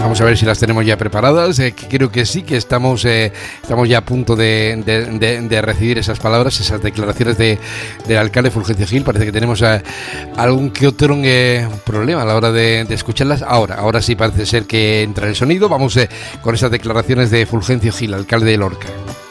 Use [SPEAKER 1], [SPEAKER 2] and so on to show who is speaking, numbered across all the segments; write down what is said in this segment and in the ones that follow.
[SPEAKER 1] Vamos a ver si las tenemos ya preparadas, que creo que sí, que estamos ya a punto de recibir esas palabras, esas declaraciones del alcalde Fulgencio Gil. Parece que tenemos algún que otro problema a la hora de escucharlas. Ahora sí parece ser que entra el sonido. Vamos con esas declaraciones de Fulgencio Gil, alcalde de Lorca.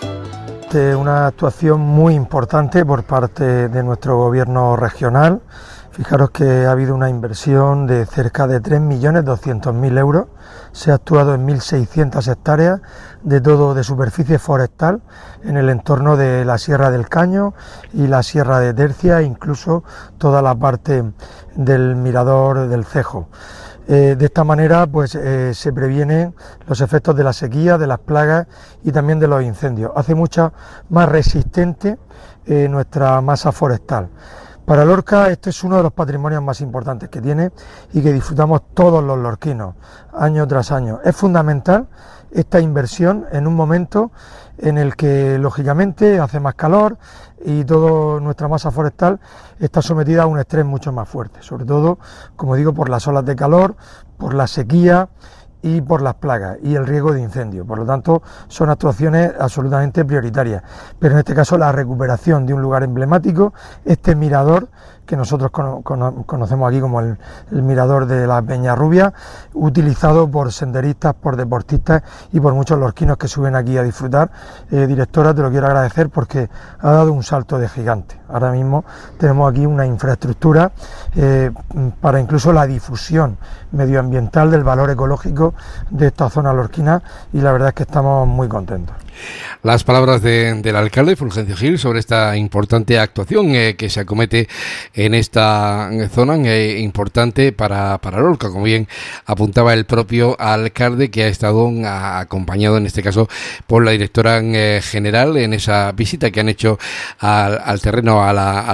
[SPEAKER 2] Una actuación muy importante por parte de nuestro gobierno regional. Fijaros que ha habido una inversión de cerca de 3.200.000 euros. Se ha actuado en 1.600 hectáreas de superficie forestal en el entorno de la Sierra del Caño y la Sierra de Tercia, incluso toda la parte del mirador del Cejo. De esta manera pues se previenen los efectos de la sequía, de las plagas y también de los incendios. Hace mucha más resistente nuestra masa forestal. Para Lorca este es uno de los patrimonios más importantes que tiene y que disfrutamos todos los lorquinos, año tras año. Es fundamental esta inversión en un momento en el que lógicamente hace más calor y toda nuestra masa forestal está sometida a un estrés mucho más fuerte, sobre todo, como digo, por las olas de calor, por la sequía y por las plagas y el riesgo de incendio. Por lo tanto, son actuaciones absolutamente prioritarias. Pero en este caso, la recuperación de un lugar emblemático, este mirador que nosotros conocemos aquí como el mirador de la Peña Rubia, utilizado por senderistas, por deportistas y por muchos lorquinos que suben aquí a disfrutar. Directora, te lo quiero agradecer porque ha dado un salto de gigante. Ahora mismo tenemos aquí una infraestructura para incluso la difusión medioambiental del valor ecológico de esta zona lorquina, y la verdad es que estamos muy contentos.
[SPEAKER 1] Las palabras del alcalde Fulgencio Gil sobre esta importante actuación que se acomete en esta zona importante para Lorca, como bien apuntaba el propio alcalde, que ha estado acompañado en este caso por la directora general en esa visita que han hecho al terreno, a la